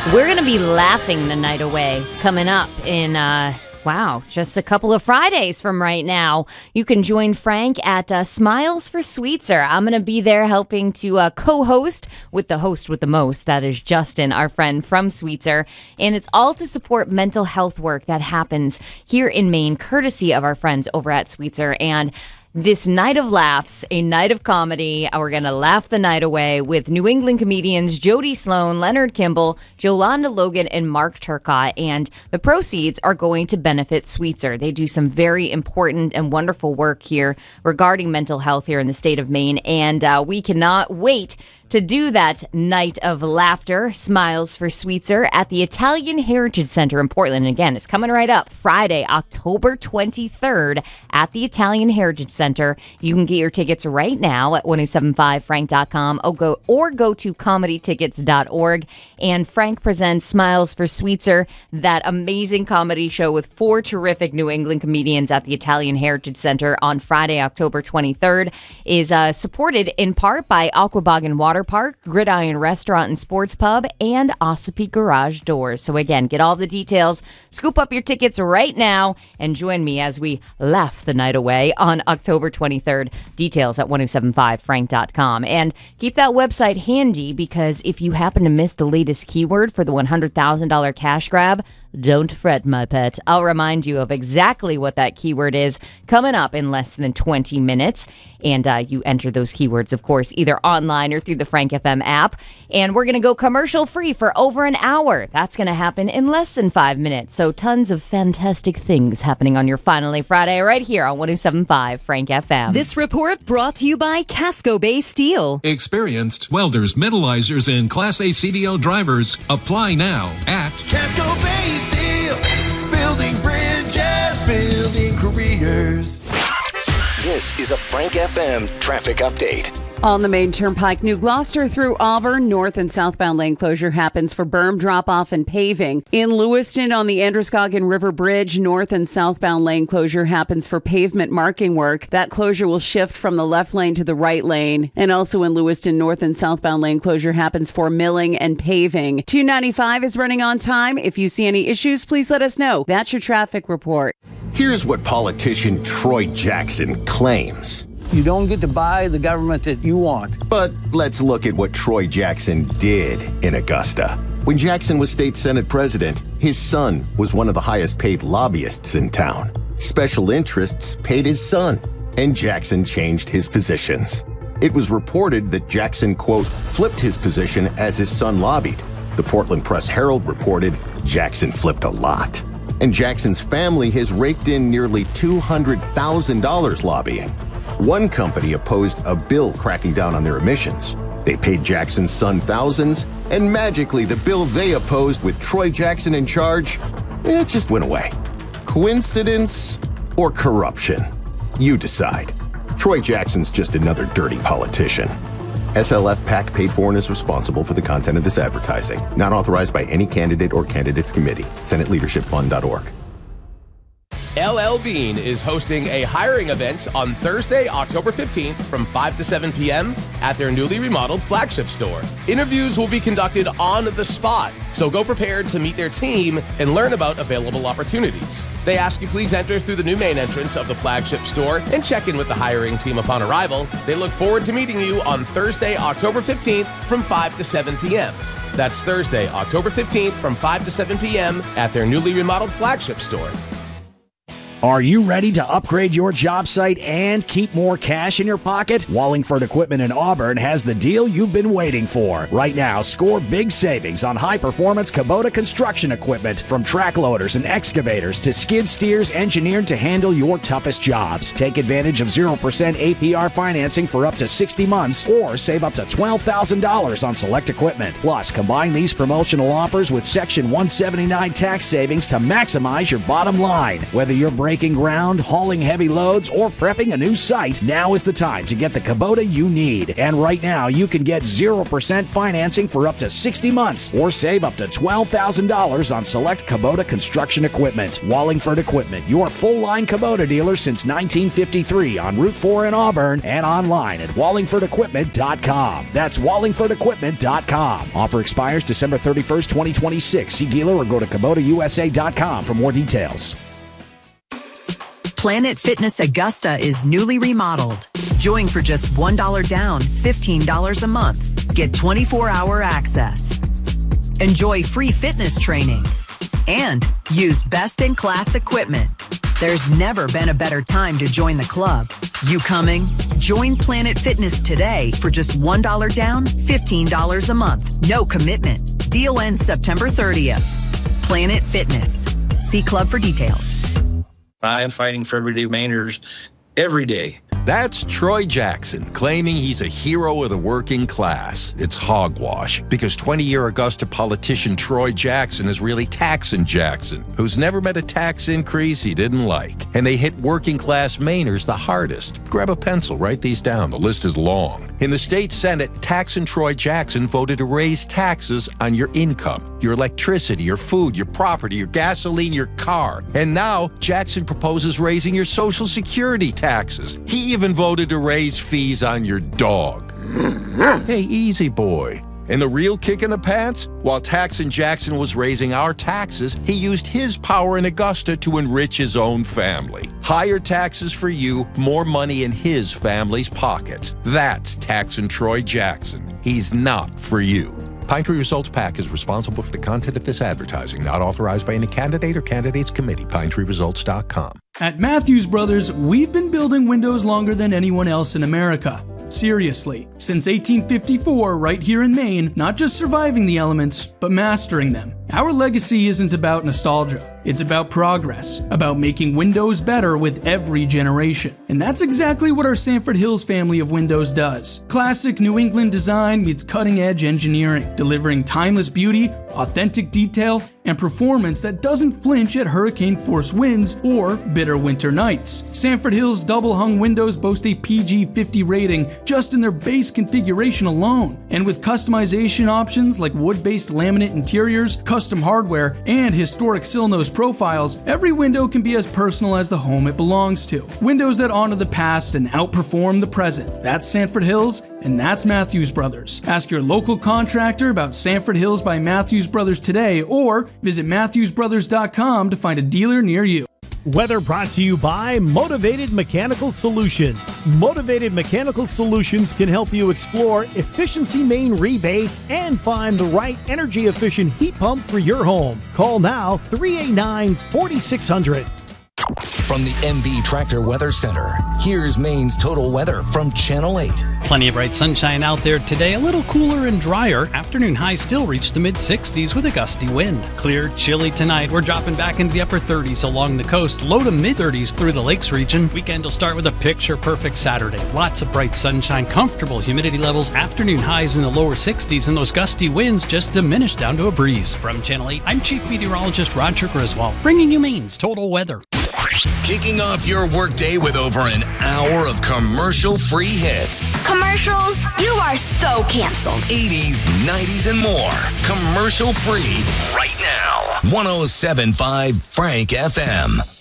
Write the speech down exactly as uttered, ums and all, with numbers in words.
We're going to be laughing the night away coming up in, uh, wow, just a couple of Fridays from right now. You can join Frank at uh, Smiles for Sweetser. I'm going to be there helping to uh, co-host with the host with the most. That is Justin, our friend from Sweetser. And it's all to support mental health work that happens here in Maine, courtesy of our friends over at Sweetser. And this night of laughs, a night of comedy. We're going to laugh the night away with New England comedians Jody Sloan, Leonard Kimball, Jolanda Logan, and Mark Turcott. And the proceeds are going to benefit Sweetser. They do some very important and wonderful work here regarding mental health here in the state of Maine. And uh, we cannot wait to do that night of laughter, Smiles for Sweetser, at the Italian Heritage Center in Portland. And again, it's coming right up Friday, October twenty-third at the Italian Heritage Center. You can get your tickets right now at ten seventy-five frank dot com or go, or go to comedy tickets dot org. And Frank presents Smiles for Sweetser, that amazing comedy show with four terrific New England comedians at the Italian Heritage Center on Friday, October twenty-third, is uh, supported in part by Aquabog Water Park, Gridiron Restaurant and Sports Pub, and Ossipee Garage Doors. So again, get all the details, scoop up your tickets right now, and join me as we laugh the night away on October twenty-third. Details at ten seventy-five frank dot com. And keep that website handy, because if you happen to miss the latest keyword for the one hundred thousand dollars cash grab, don't fret, my pet. I'll remind you of exactly what that keyword is coming up in less than twenty minutes. And uh, you enter those keywords, of course, either online or through the Frank F M app. And we're going to go commercial free for over an hour. That's going to happen in less than five minutes. So tons of fantastic things happening on your Finally Friday right here on ten seventy-five Frank F M. This report brought to you by Casco Bay Steel. Experienced welders, metallizers, and Class A C D L drivers. Apply now at Casco Bay Steel, building bridges, building careers. This is a Frank F M traffic update. On the main turnpike, New Gloucester through Auburn, north and southbound lane closure happens for berm drop-off and paving. In Lewiston on the Androscoggin River Bridge, north and southbound lane closure happens for pavement marking work. That closure will shift from the left lane to the right lane. And also in Lewiston, north and southbound lane closure happens for milling and paving. two ninety-five is running on time. If you see any issues, please let us know. That's your traffic report. Here's what politician Troy Jackson claims. You don't get to buy the government that you want. But let's look at what Troy Jackson did in Augusta. When Jackson was state Senate president, his son was one of the highest paid lobbyists in town. Special interests paid his son, and Jackson changed his positions. It was reported that Jackson, quote, flipped his position as his son lobbied. The Portland Press Herald reported Jackson flipped a lot. And Jackson's family has raked in nearly two hundred thousand dollars lobbying. One company opposed a bill cracking down on their emissions. They paid Jackson's son thousands, and magically the bill they opposed with Troy Jackson in charge, it just went away. Coincidence or corruption? You decide. Troy Jackson's just another dirty politician. S L F PAC paid for and is responsible for the content of this advertising. Not authorized by any candidate or candidates committee. Senate Leadership Fund dot org. L L Bean is hosting a hiring event on Thursday, October fifteenth from five to seven p.m. at their newly remodeled flagship store. Interviews will be conducted on the spot, so go prepared to meet their team and learn about available opportunities. They ask you please enter through the new main entrance of the flagship store and check in with the hiring team upon arrival. They look forward to meeting you on Thursday, October fifteenth from five to seven p.m. That's Thursday, October fifteenth from five to seven p.m. at their newly remodeled flagship store. Are you ready to upgrade your job site and keep more cash in your pocket? Wallingford Equipment in Auburn has the deal you've been waiting for. Right now, score big savings on high-performance Kubota construction equipment, from track loaders and excavators to skid steers engineered to handle your toughest jobs. Take advantage of zero percent A P R financing for up to sixty months, or save up to twelve thousand dollars on select equipment. Plus, combine these promotional offers with Section one seventy-nine tax savings to maximize your bottom line. Whether you're brand breaking ground, hauling heavy loads, or prepping a new site, now is the time to get the Kubota you need. And right now, you can get zero percent financing for up to sixty months or save up to twelve thousand dollars on select Kubota construction equipment. Wallingford Equipment, your full-line Kubota dealer since nineteen fifty-three on Route four in Auburn and online at wallingford equipment dot com. That's wallingford equipment dot com. Offer expires December thirty-first, twenty twenty-six. See dealer or go to kubota u s a dot com for more details. Planet Fitness Augusta is newly remodeled. Join for just one dollar down, fifteen dollars a month. Get twenty-four hour access. Enjoy free fitness training. And use best-in-class equipment. There's never been a better time to join the club. You coming? Join Planet Fitness today for just one dollar down, fifteen dollars a month. No commitment. Deal ends September thirtieth. Planet Fitness. See club for details. I am fighting for everyday Mainers every day. That's Troy Jackson, claiming he's a hero of the working class. It's hogwash, because twenty-year Augusta politician Troy Jackson is really Taxin' Jackson, who's never met a tax increase he didn't like. And they hit working class Mainers the hardest. Grab a pencil, write these down. The list is long. In the state Senate, Taxin' Troy Jackson voted to raise taxes on your income, your electricity, your food, your property, your gasoline, your car. And now Jackson proposes raising your Social Security taxes. He even voted to raise fees on your dog. Hey, easy boy. And the real kick in the pants? While Taxin' Jackson was raising our taxes, he used his power in Augusta to enrich his own family. Higher taxes for you, more money in his family's pockets. That's Taxin' Troy Jackson. He's not for you. Pine Tree Results PAC is responsible for the content of this advertising, not authorized by any candidate or candidates committee. pine tree results dot com. At Matthews Brothers, we've been building windows longer than anyone else in America. Seriously, since eighteen fifty-four, right here in Maine, not just surviving the elements, but mastering them. Our legacy isn't about nostalgia. It's about progress, about making windows better with every generation. And that's exactly what our Sanford Hills family of windows does. Classic New England design meets cutting-edge engineering, delivering timeless beauty, authentic detail, and performance that doesn't flinch at hurricane-force winds or bitter winter nights. Sanford Hills double-hung windows boast a P G fifty rating just in their base configuration alone. And with customization options like wood-based laminate interiors, custom hardware, and historic sill-nose profiles, every window can be as personal as the home it belongs to. Windows that honor the past and outperform the present. That's Sanford Hills, and that's Matthews Brothers. Ask your local contractor about Sanford Hills by Matthews Brothers today, or visit matthews brothers dot com to find a dealer near you. Weather brought to you by Motivated Mechanical Solutions. Motivated Mechanical Solutions can help you explore efficiency main rebates and find the right energy-efficient heat pump for your home. Call now, three eight nine, four six zero zero. From the M B Tractor Weather Center, here's Maine's total weather from Channel eight. Plenty of bright sunshine out there today, a little cooler and drier. Afternoon highs still reach the mid sixties with a gusty wind. Clear, chilly tonight. We're dropping back into the upper thirties along the coast, low to mid thirties through the lakes region. Weekend will start with a picture-perfect Saturday. Lots of bright sunshine, comfortable humidity levels, afternoon highs in the lower sixties, and those gusty winds just diminish down to a breeze. From Channel eight, I'm Chief Meteorologist Roger Griswold, bringing you Maine's total weather. Kicking off your workday with over an hour of commercial-free hits. Commercials? You are so canceled. eighties, nineties, and more. Commercial-free right now. one oh seven point five Frank F M.